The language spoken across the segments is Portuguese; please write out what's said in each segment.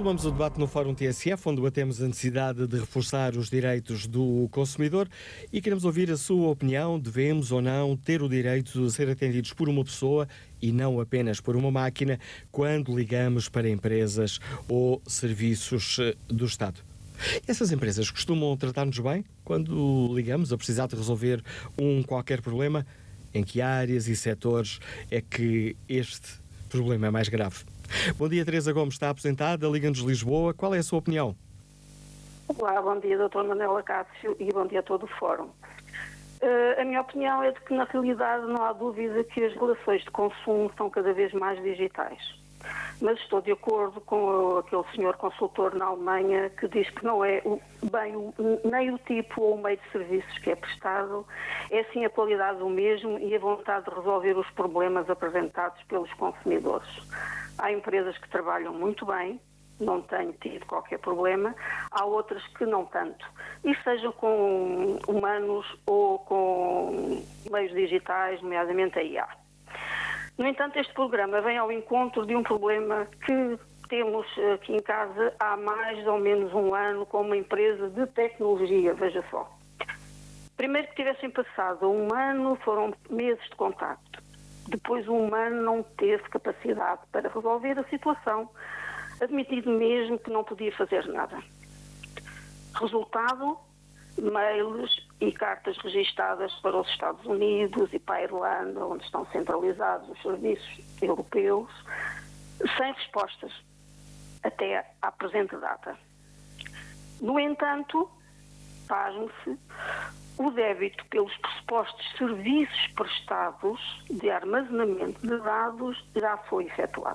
Retomamos o debate no Fórum TSF, onde debatemos a necessidade de reforçar os direitos do consumidor e queremos ouvir a sua opinião. Devemos ou não ter o direito de ser atendidos por uma pessoa e não apenas por uma máquina quando ligamos para empresas ou serviços do Estado? Essas empresas costumam tratar-nos bem quando ligamos a precisar de resolver qualquer problema? Em que áreas e setores é que este problema é mais grave? Bom dia, Teresa Gomes, está aposentada, Liga-nos Lisboa. Qual é a sua opinião? Olá, bom dia, Dr. Manuel Cássio, e bom dia a todo o Fórum. A minha opinião é de que, na realidade, não há dúvida que as relações de consumo são cada vez mais digitais. Mas estou de acordo com aquele senhor consultor na Alemanha que diz que não é nem o tipo ou o meio de serviços que é prestado, é sim a qualidade do mesmo e a vontade de resolver os problemas apresentados pelos consumidores. Há empresas que trabalham muito bem, não tenho tido qualquer problema, há outras que não tanto. E sejam com humanos ou com meios digitais, nomeadamente a IA. No entanto, este programa vem ao encontro de um problema que temos aqui em casa há mais ou menos um ano com uma empresa de tecnologia, veja só. Primeiro que tivessem passado um ano, foram meses de contacto. Depois o humano não teve capacidade para resolver a situação, admitindo mesmo que não podia fazer nada. Resultado, mails e cartas registadas para os Estados Unidos e para a Irlanda, onde estão centralizados os serviços europeus, sem respostas, até à presente data. No entanto, pasme-se, o débito pelos pressupostos serviços prestados de armazenamento de dados já foi efetuado.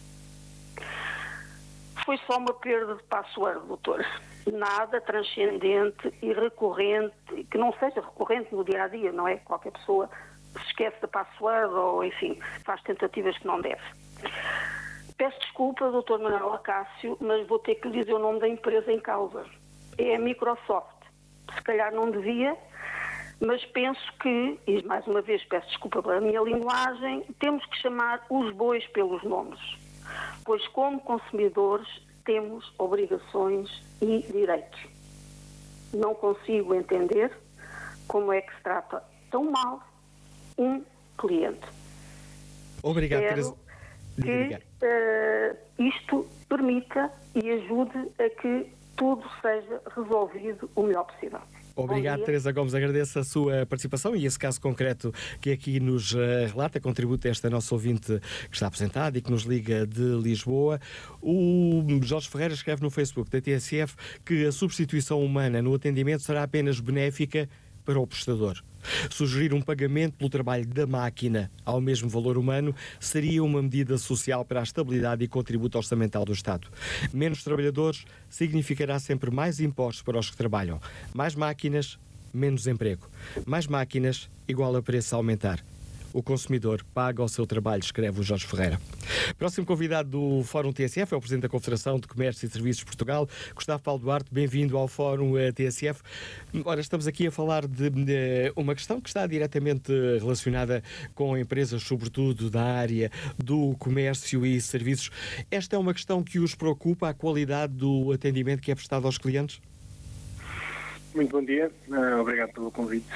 Foi só uma perda de password, doutor. Nada transcendente e recorrente, que não seja recorrente no dia-a-dia, não é? Qualquer pessoa se esquece da password ou, enfim, faz tentativas que não deve. Peço desculpa, Dr. Manuel Cássio, mas vou ter que lhe dizer o nome da empresa em causa. É a Microsoft. Se calhar não devia, mas penso que, e mais uma vez peço desculpa pela minha linguagem, temos que chamar os bois pelos nomes. Pois como consumidores temos obrigações e direitos. Não consigo entender como é que se trata tão mal um cliente. Obrigado, Espero Teresa. que isto permita e ajude a que tudo seja resolvido o melhor possível. Obrigado, Teresa Gomes. Agradeço a sua participação e esse caso concreto que aqui nos relata, contributo a esta nossa ouvinte que está apresentada e que nos liga de Lisboa. O Jorge Ferreira escreve no Facebook da TSF que a substituição humana no atendimento será apenas benéfica para o prestador. Sugerir um pagamento pelo trabalho da máquina ao mesmo valor humano seria uma medida social para a estabilidade e contributo orçamental do Estado. Menos trabalhadores significará sempre mais impostos para os que trabalham. Mais máquinas, menos emprego. Mais máquinas, igual a preço a aumentar. O consumidor paga o seu trabalho, escreve o Jorge Ferreira. Próximo convidado do Fórum TSF é o Presidente da Confederação de Comércio e Serviços de Portugal, Gustavo Paulo Duarte. Bem-vindo ao Fórum TSF. Ora, estamos aqui a falar de uma questão que está diretamente relacionada com empresas, sobretudo da área do comércio e serviços. Esta é uma questão que os preocupa, a qualidade do atendimento que é prestado aos clientes? Muito bom dia, obrigado pelo convite.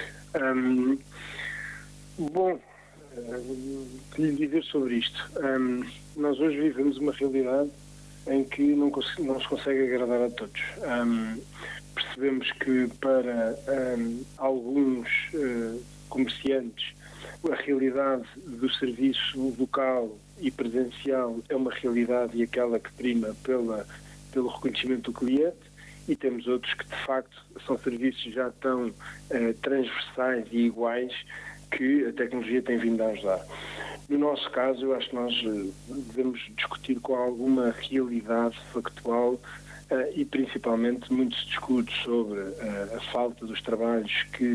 Que lhe dizer sobre isto? Nós hoje vivemos uma realidade em que não se consegue agradar a todos. Percebemos que para alguns comerciantes a realidade do serviço local e presencial é uma realidade e aquela que prima pelo reconhecimento do cliente, e temos outros que de facto são serviços já tão transversais e iguais que a tecnologia tem vindo a ajudar. No nosso caso, eu acho que nós devemos discutir com alguma realidade factual e principalmente muito se discute sobre a falta dos trabalhos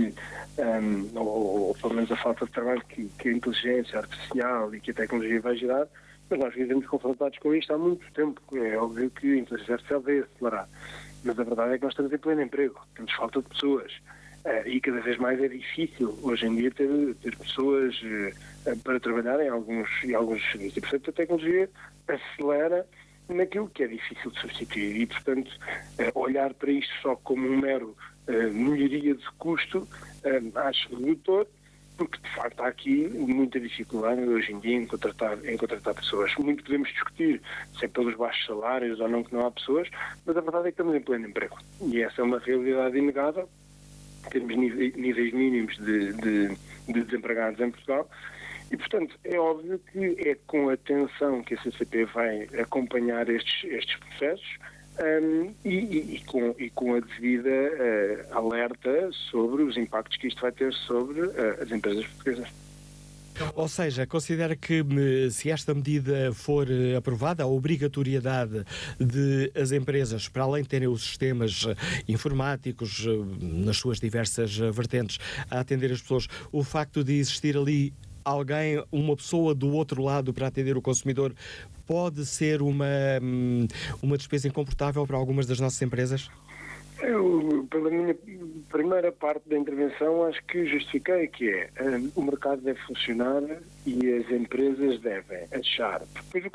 ou pelo menos a falta de trabalho que a inteligência artificial e que a tecnologia vai gerar, mas nós vivemos confrontados com isto há muito tempo. É óbvio que a inteligência artificial vai acelerar, mas a verdade é que nós estamos em pleno emprego, temos falta de pessoas. E cada vez mais é difícil hoje em dia ter pessoas para trabalhar em alguns serviços. E, portanto, a tecnologia acelera naquilo que é difícil de substituir. E, portanto, olhar para isto só como um mero melhoria de custo, acho redutor, porque de facto há aqui muita dificuldade hoje em dia em contratar pessoas. Muito podemos discutir se é pelos baixos salários ou não que não há pessoas, mas a verdade é que estamos em pleno emprego. E essa é uma realidade inegável. Temos níveis mínimos de desempregados em Portugal. E, portanto, é óbvio que é com atenção que a CCP vai acompanhar estes processos e com a devida alerta sobre os impactos que isto vai ter sobre as empresas portuguesas. Ou seja, considera que se esta medida for aprovada, a obrigatoriedade de as empresas, para além de terem os sistemas informáticos nas suas diversas vertentes, a atender as pessoas, o facto de existir ali alguém, uma pessoa do outro lado para atender o consumidor, pode ser uma despesa incomportável para algumas das nossas empresas? Pela minha primeira parte da intervenção, acho que justifiquei que o mercado deve funcionar e as empresas devem achar. Depois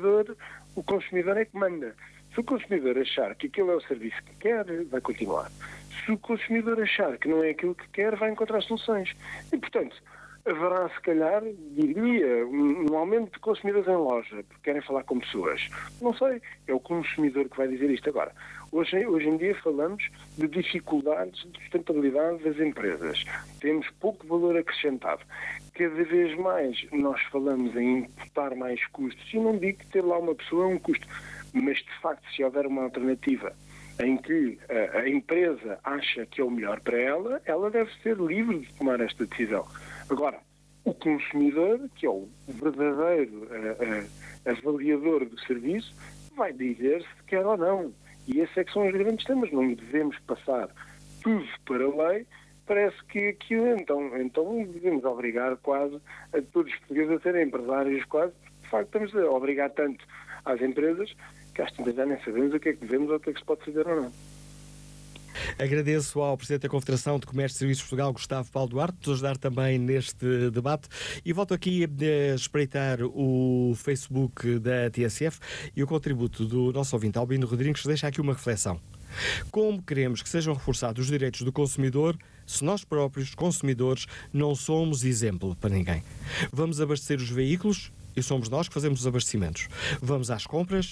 o consumidor é que manda. Se o consumidor achar que aquele é o serviço que quer, vai continuar. Se o consumidor achar que não é aquilo que quer, vai encontrar soluções. E, portanto, haverá, se calhar, diria, um aumento de consumidores em loja, porque querem falar com pessoas. Não sei, é o consumidor que vai dizer isto agora. Hoje em dia falamos de dificuldades de sustentabilidade das empresas. Temos pouco valor acrescentado. Cada vez mais nós falamos em imputar mais custos. E não digo que ter lá uma pessoa é um custo, mas, de facto, se houver uma alternativa em que a empresa acha que é o melhor para ela, ela deve ser livre de tomar esta decisão. Agora, o consumidor, que é o verdadeiro avaliador do serviço, vai dizer se quer ou não. E esses é que são os grandes temas. Não devemos passar tudo para a lei. Parece que aquilo, então devemos obrigar quase a todos os portugueses a serem empresários quase. De facto, estamos a obrigar tanto às empresas que às tantas já nem sabemos o que é que devemos ou o que é que se pode fazer ou não. Agradeço ao Presidente da Confederação de Comércio e Serviços de Portugal, Gustavo Paulo Duarte, por nos ajudar também neste debate. E volto aqui a espreitar o Facebook da TSF e o contributo do nosso ouvinte Albino Rodrigues deixa aqui uma reflexão. Como queremos que sejam reforçados os direitos do consumidor se nós próprios, consumidores, não somos exemplo para ninguém? Vamos abastecer os veículos e somos nós que fazemos os abastecimentos. Vamos às compras